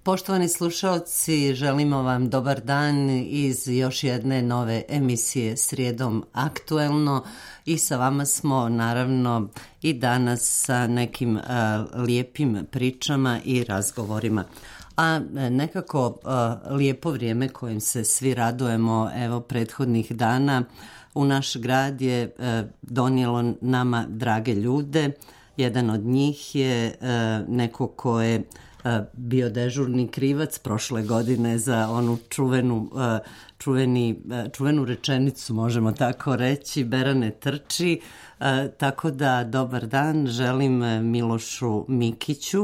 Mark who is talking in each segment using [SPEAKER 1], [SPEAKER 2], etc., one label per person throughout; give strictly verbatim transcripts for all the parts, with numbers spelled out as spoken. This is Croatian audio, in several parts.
[SPEAKER 1] Poštovani slušalci, želimo vam dobar dan iz još jedne nove emisije Srijedom aktuelno i sa vama smo naravno i danas sa nekim uh, lijepim pričama i razgovorima. A nekako uh, lijepo vrijeme kojim se svi radujemo evo prethodnih dana u naš grad je uh, donijelo nama drage ljude. Jedan od njih je uh, neko ko je bio dežurni krivac prošle godine za onu čuvenu, čuveni, čuvenu rečenicu, možemo tako reći, Berane trči. Tako da dobar dan, želim Milošu Mikiću.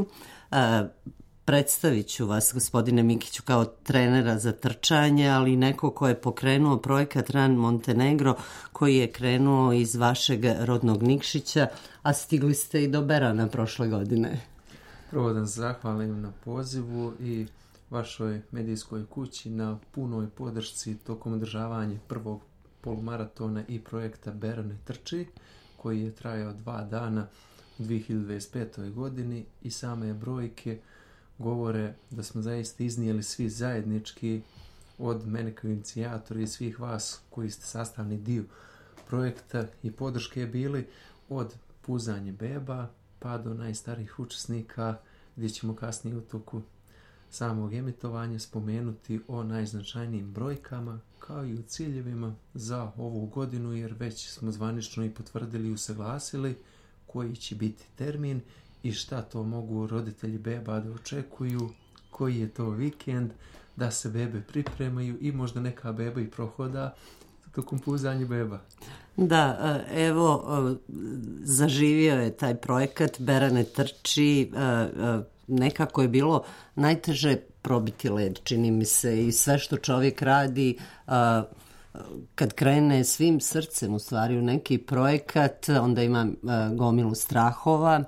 [SPEAKER 1] Predstavit ću vas, gospodine Mikiću, kao trenera za trčanje, ali neko ko je pokrenuo projekat Run Montenegro, koji je krenuo iz vašeg rodnog Nikšića, a stigli ste i do Berana prošle godine.
[SPEAKER 2] Prvo da zahvalim na pozivu i vašoj medijskoj kući na punoj podršci tokom održavanja prvog polumaratona i projekta Berane trči, koji je trajao dva dana u dvije hiljade dvadeset petoj godini i same brojke govore da smo zaista iznijeli svi zajednički, od mene kao inicijatora i svih vas koji ste sastavni dio projekta i podrške bili, od puzanja beba pa do najstarijih učesnika, gdje ćemo kasnije u toku samog emitovanja spomenuti o najznačajnijim brojkama kao i o ciljevima za ovu godinu, jer već smo zvanično i potvrdili i usaglasili koji će biti termin i šta to mogu roditelji beba da očekuju, koji je to vikend, da se bebe pripremaju i možda neka beba i prohoda tokom puzanja beba.
[SPEAKER 1] Da, evo, zaživio je taj projekat Berane trči, nekako je bilo najteže probiti led, čini mi se, i sve što čovjek radi kad krene svim srcem u stvari u neki projekat, onda ima gomilu strahova,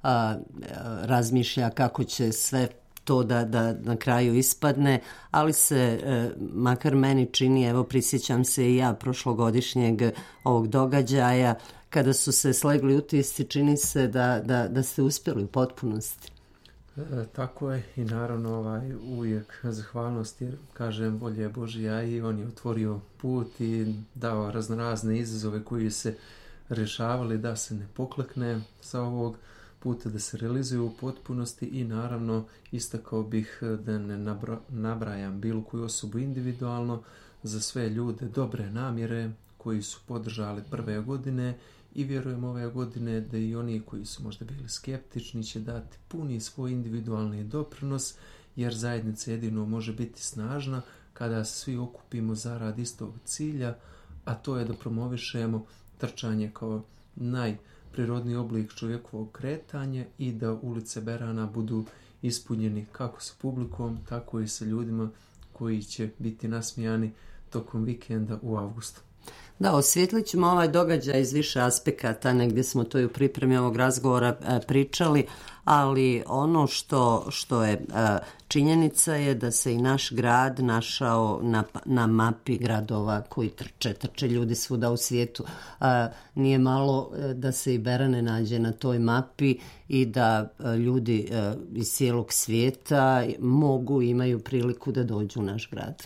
[SPEAKER 1] razmišlja kako će sve to da, da na kraju ispadne, ali se e, makar meni čini, evo prisjećam se i ja prošlogodišnjeg ovog događaja, kada su se slegli utisci, čini se da, da, da ste uspjeli u potpunosti.
[SPEAKER 2] E, tako je i naravno ovaj, uvijek zahvalnost, jer kažem volje Božja i on je otvorio put i dao raznorazne izazove koji se rješavali da se ne poklekne sa ovog puta, da se realizuju u potpunosti i naravno istakao bih da ne nabra, nabrajam bilo koju osobu individualno, za sve ljude dobre namjere koji su podržali prve godine i vjerujem ove godine da i oni koji su možda bili skeptični će dati puni svoj individualni doprinos, jer zajednica jedino može biti snažna kada se svi okupimo zarad istog cilja, a to je da promovišemo trčanje kao naj prirodni oblik čovjekovog kretanja i da ulice Berana budu ispunjeni kako sa publikom, tako i sa ljudima koji će biti nasmijani tokom vikenda u avgustu.
[SPEAKER 1] Da, osvijetlit ćemo ovaj događaj iz više aspekata, negdje smo to i u pripremi ovog razgovora e, pričali, ali ono što, što je e, činjenica je da se i naš grad našao na, na mapi gradova koji trče, trče ljudi svuda u svijetu. E, nije malo e, da se i Berane nađe na toj mapi i da e, ljudi e, iz cijelog svijeta mogu, imaju priliku da dođu u naš grad.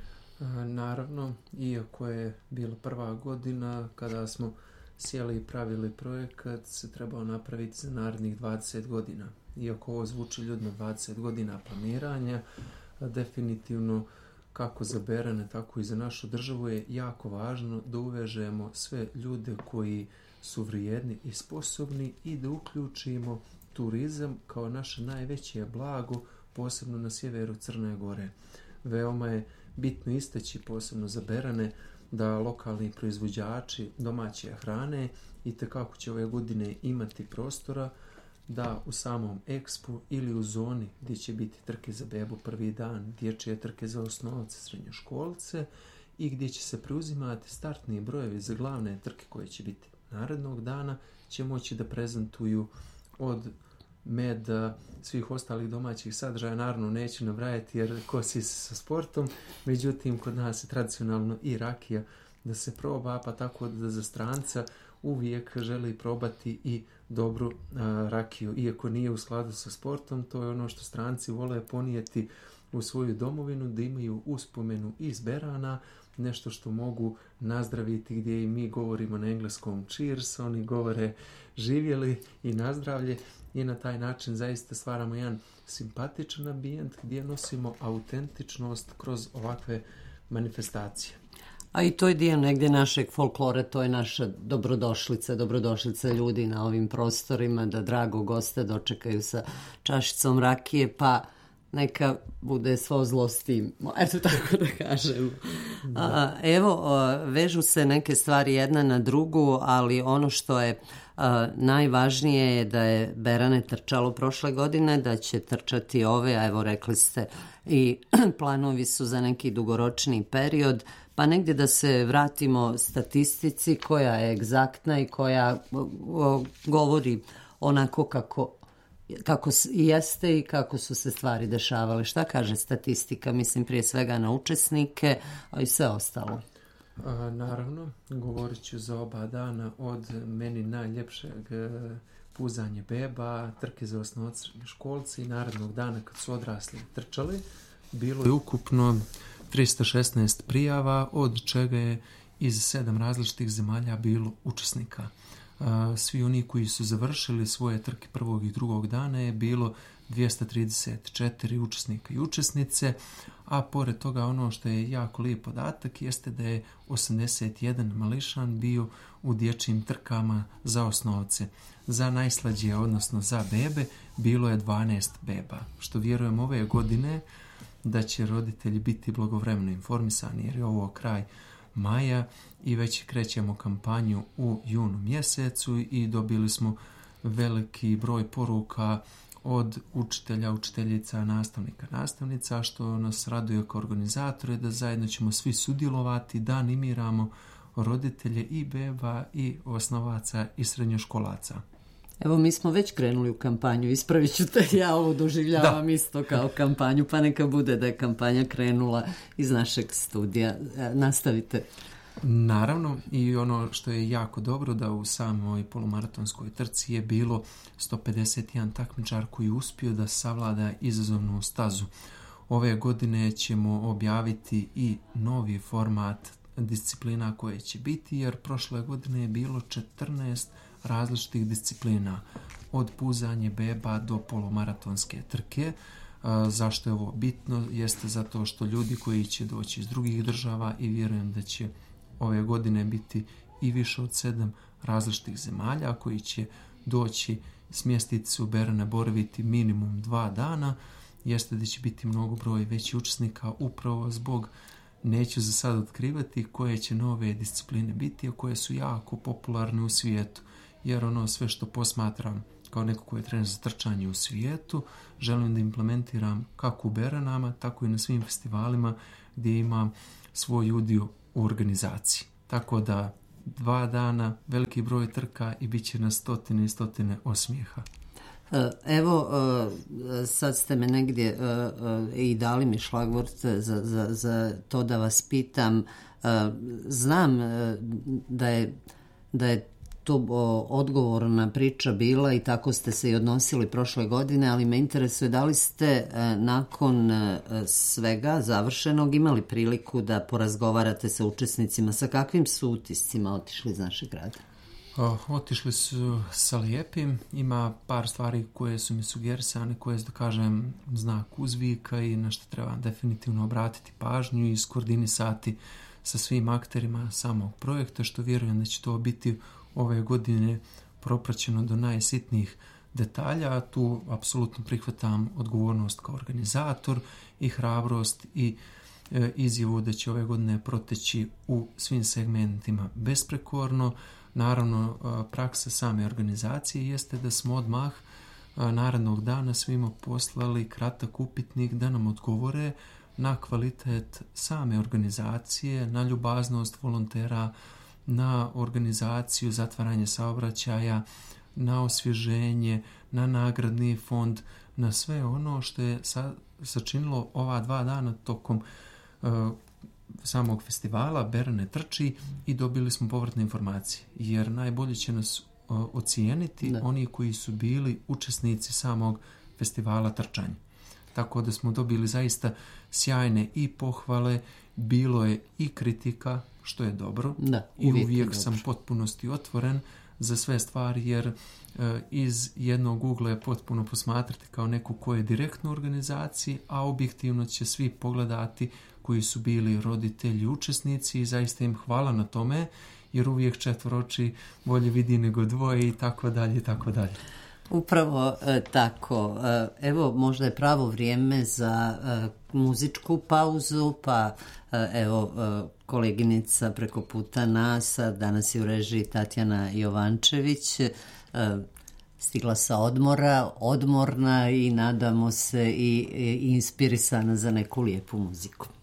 [SPEAKER 2] Naravno, iako je bila prva godina kada smo sjeli i pravili projekat, se trebao napraviti za narednih dvadeset godina. Iako ovo zvuči ljudno dvadeset godina planiranja, definitivno kako za Berane, tako i za našu državu je jako važno da uvežemo sve ljude koji su vrijedni i sposobni i da uključimo turizam kao naše najveće blago, posebno na sjeveru Crne Gore. Veoma je bitno istaći posebno za Berane da lokalni proizvođači domaće hrane itekako će ove godine imati prostora da u samom ekspu ili u zoni gdje će biti trke za bebu prvi dan, dječje trke za osnovce, srednjoškolce i gdje će se preuzimati startni brojevi za glavne trke koje će biti narednog dana, će moći da prezentuju od meda, svih ostalih domaćih sadržaja, naravno neću nabrajati jer kosi se sa sportom, međutim kod nas je tradicionalno i rakija da se proba, pa tako da za stranca uvijek želi probati i dobru a, rakiju. Iako nije u skladu sa sportom, to je ono što stranci vole ponijeti u svoju domovinu, da imaju uspomenu iz berana, nešto što mogu nazdraviti, gdje i mi govorimo na engleskom cheers, oni govore živjeli i nazdravlje, i na taj način zaista stvaramo jedan simpatičan ambijent gdje nosimo autentičnost kroz ovakve manifestacije.
[SPEAKER 1] A i to je dio negdje našeg folklora, to je naša dobrodošlica, dobrodošlica ljudi na ovim prostorima, da drago goste dočekaju sa čašicom rakije, pa neka bude svo zlo s tim. Eto tako da kažem. A, evo, vežu se neke stvari jedna na drugu, ali ono što je a, najvažnije je da je Berane trčalo prošle godine, da će trčati ove, a evo rekli ste i planovi su za neki dugoročni period, pa negdje da se vratimo statistici koja je egzaktna i koja o, o, govori onako kako kako jeste i kako su se stvari dešavale. Šta kaže statistika? Mislim prije svega na učesnike, a i sve ostalo.
[SPEAKER 2] A, naravno, govorit ću za oba dana od meni najljepšeg puzanje beba, trke za osnovnoškolce školci i narednog dana kad su odrasli trčali. Bilo je ukupno tristo šesnaest prijava, od čega je iz sedam različitih zemalja bilo učesnika. Svi oni koji su završili svoje trke prvog i drugog dana je bilo dvjesto trideset četiri učesnika i učesnice, a pored toga ono što je jako lijep podatak jeste da je osamdeset jedan mališan bio u dječjim trkama za osnovce. Za najslađije, odnosno za bebe, bilo je dvanaest beba, što vjerujem ove godine da će roditelji biti blagovremeno informisani, jer je ovo kraj maja i već krećemo kampanju u junu mjesecu i dobili smo veliki broj poruka od učitelja, učiteljica, nastavnika, nastavnica, što nas raduje kao organizatore, da zajedno ćemo svi sudjelovati, da animiramo roditelje i beba i osnovaca i srednjoškolaca.
[SPEAKER 1] Evo, mi smo već krenuli u kampanju, ispravit ću te, ja ovo doživljavam da. Isto kao kampanju, pa neka bude da je kampanja krenula iz našeg studija. Nastavite.
[SPEAKER 2] Naravno, i ono što je jako dobro, da u samoj polumaratonskoj trci je bilo sto pedeset jedan takmičar koji je uspio da savlada izazovnu stazu. Ove godine ćemo objaviti i novi format disciplina koje će biti, jer prošle godine je bilo četrnaest različitih disciplina, od puzanje beba do polumaratonske trke. A, zašto je ovo bitno? Jeste zato što ljudi koji će doći iz drugih država, i vjerujem da će ove godine biti i više od sedam različitih zemalja koji će doći, smjestiti se u Berane, boraviti minimum dva dana, jeste da će biti mnogo broj veći učesnika upravo zbog, neću za sad otkrivati koje će nove discipline biti, a koje su jako popularne u svijetu, jer ono sve što posmatram kao neko koji je trener za trčanje u svijetu, želim da implementiram kako u Beranama, tako i na svim festivalima gdje imam svoj udio u organizaciji. Tako da dva dana, veliki broj trka i bit će na stotine i stotine osmijeha.
[SPEAKER 1] Evo, sad ste me negdje i dali mi šlagvort za, za, za to da vas pitam. Znam da je, da je to odgovorna priča bila i tako ste se i odnosili prošle godine, ali me interesuje da li ste nakon svega završenog imali priliku da porazgovarate sa učesnicima, sa kakvim su utiscima otišli iz našeg grada?
[SPEAKER 2] O, otišli su sa lijepim, ima par stvari koje su mi sugerisane, koje, da kažem, znak uzvika i na što treba definitivno obratiti pažnju i iskoordinisati sa svim akterima samog projekta, što vjerujem da će to biti ove godine propraćeno do najsitnijih detalja. Tu apsolutno prihvatam odgovornost kao organizator i hrabrost i e, izjavu da će ove godine proteći u svim segmentima besprekorno. Naravno, praksa same organizacije jeste da smo odmah narednog dana svima poslali kratak upitnik da nam odgovore na kvalitet same organizacije, na ljubaznost volontera, na organizaciju zatvaranje saobraćaja, na osvježenje, na nagradni fond, na sve ono što je sa, sačinilo ova dva dana tokom uh, samog festivala Berane trči, i dobili smo povratne informacije, jer najbolje će nas o, ocijeniti da. Oni koji su bili učesnici samog festivala trčanja. Tako da smo dobili zaista sjajne i pohvale, bilo je i kritika, što je dobro.
[SPEAKER 1] Da,
[SPEAKER 2] i
[SPEAKER 1] uvijek,
[SPEAKER 2] uvijek sam potpunosti otvoren za sve stvari, jer e, iz jednog ugla je potpuno posmatrati kao neku ko je direktno u organizaciji, a objektivno će svi pogledati koji su bili roditelji, učesnici, i zaista im hvala na tome, jer uvijek četvoro oči bolje vidi nego dvoje i tako dalje i tako dalje.
[SPEAKER 1] Upravo e, tako. E, evo, možda je pravo vrijeme za e, muzičku pauzu, pa e, evo e, koleginica preko puta nas, danas je u režiji Tatjana Jovančević, e, stigla sa odmora, odmorna i nadamo se i, i inspirisana za neku lijepu muziku.